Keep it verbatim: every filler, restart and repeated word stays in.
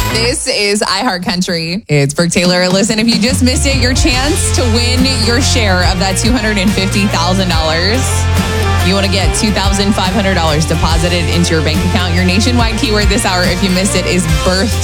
This is iHeartCountry. It's Brooke Taylor. Listen, if you just missed it, your chance to win your share of that two hundred fifty thousand dollars. You want to get two thousand five hundred dollars deposited into your bank account. Your nationwide keyword this hour, if you missed it, is birthday.